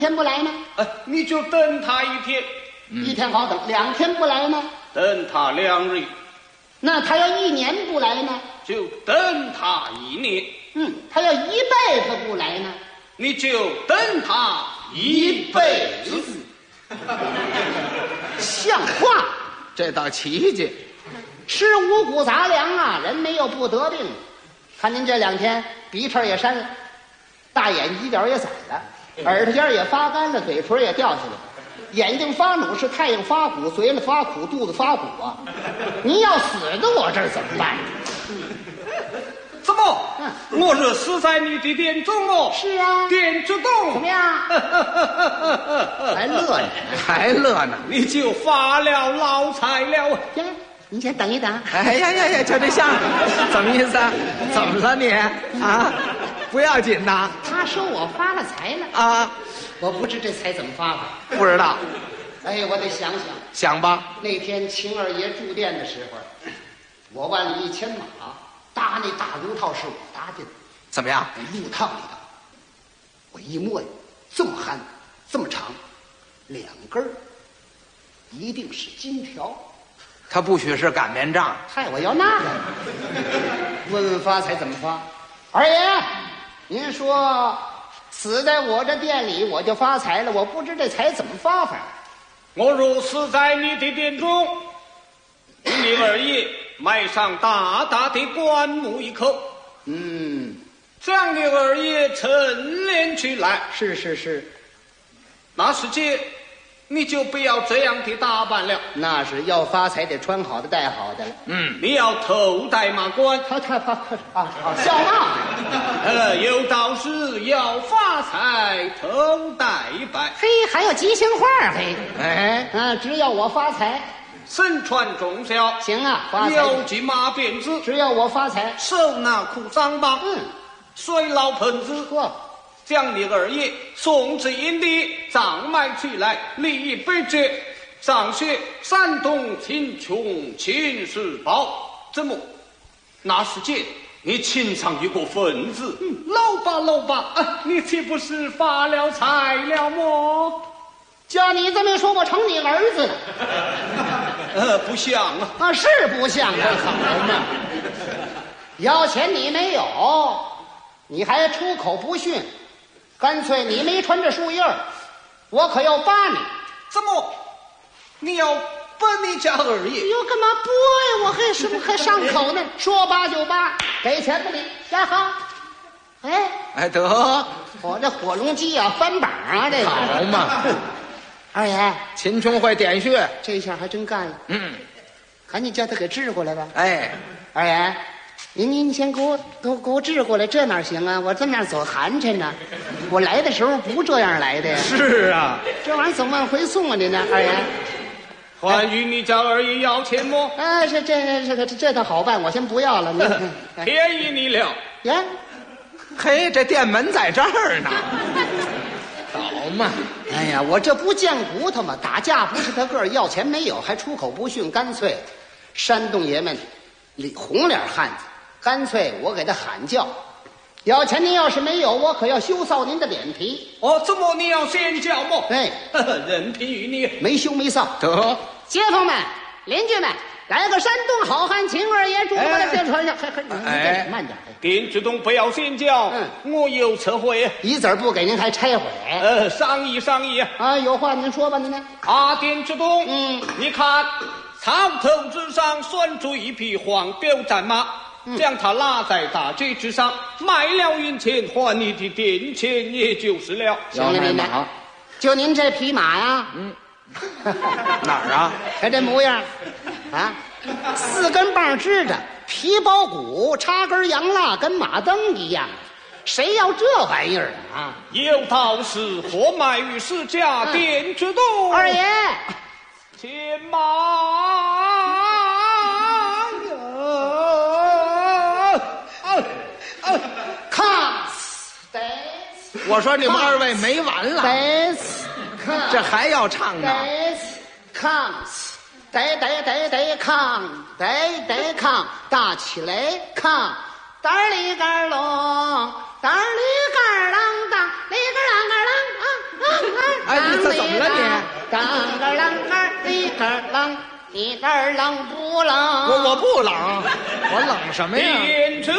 天不来呢？ 你就等他一天。 一天好等，2天不来呢？ 等他2日。 那他要1年不来呢？ 就等他1年。 他要1辈子不来呢？ 你就等他1辈子。 像话！ 这倒奇迹。 吃五谷杂粮啊，人没有不得病。看您这2天鼻翅也扇了，大眼犄角也散了，耳朵尖也发干了，嘴唇也掉下来了，眼睛发努，是太阳发苦，嘴里发苦，肚子发苦啊！您要死的我这儿怎么办？ 怎么？我是死在你的殿中哦。 是啊， 殿主动怎么样？还乐呢？ 还乐呢？ 你就发了老财了。 行，你先等一等。 哎呀，瞧这相声，怎么意思啊？怎么了你啊？不要紧呐。 他说我发了财了啊， 我不知这财怎么发法。 不知道。 哎，我得想想。 想吧。 那天秦二爷住店的时候，我万里一牵马，搭那大炉套是我搭的。 怎么样？ 路套里头，我一摸呀，这么憨，这么长，2根儿，一定是金条。 他不许是擀面杖。 嗨，我要那个。问问发财怎么发？二爷，您说死在我这店里，我就发财了，我不知这财怎么发法。 我若死在你的殿中，你二爷埋上大大的棺木一口，将你二爷陈列起来。 是， 那时间你就不要这样的打扮了。 那是要发财得穿好的戴好的了。 你要头戴马冠。 笑闹。 有道是要发财头戴白。 嘿，还有吉祥话嘿。 哎， 只要我发财， 身穿重孝。 行啊，发财。 腰系马鞭子。 只要我发财， 手拿苦桑棒。水捞盆子。将你二爷送进的葬埋起来，立碑节上写山东秦琼秦氏宝。怎么？那时间你请上一个分子。老吧，你岂不是发了财了么？ 叫你这么说，我成你儿子了。 不像啊。 是不像，这好嘛。要钱你没有，你还出口不逊，干脆你没穿着树叶，我可要扒你。 怎么？你要扒你家二爷？ 哟，干嘛剥呀？我还上口呢。说扒就扒，给钱吧你。呀好。 哎得， 我这火龙鸡啊，翻板啊，这个好嘛。 二爷， 秦琼会点穴， 这下还真干了。赶紧叫他给治过来吧。 哎， 二爷，您先给我治过来，这哪行啊？我这么样走寒碜呢。我来的时候不这样来的呀。 是啊， 这玩意儿怎么往回送啊？您呢，二爷？ 还与你家二爷要钱么？ 这倒好办，我先不要了。您便宜你了呀？ 嘿，这店门在这儿呢。好嘛。 哎呀，我这不贱骨头吗？打架不是他个儿，要钱没有，还出口不逊，干脆山东爷们红脸汉子，干脆我给他喊叫。要钱您要是没有，我可要羞臊您的脸皮。 怎么你要先叫么？任凭于你， 没羞没臊。 得， 街坊们、邻居们，来个山东好汉秦二爷，祝贺了这传上。慢点。 店主动不要先叫，我有撤回。 一子不给您还拆毁。 商议啊，有话您说吧，您呢？ 店主动，你看草头之上拴住一匹黄骠战马，将它拉在大街之上，卖了银钱还你的店钱，也就是了。 行了，您呢？就您这匹马呀？ 哪儿啊？ 看这模样啊，4根棒支着，皮包骨，插根洋蜡，跟马灯一样。谁要这玩意儿啊？ 有道是货卖于市价，店主动。 二爷， 牵马看， 我说你们2位没完了，这还要唱呢。 看，得抗，大起来抗，胆里干隆， 当里个啷当，里个啷个啷啊啊啊！ 哎，你这怎么了你？ 当个啷个里个啷，你个啷不啷？ 我不冷，我冷什么呀？ 点着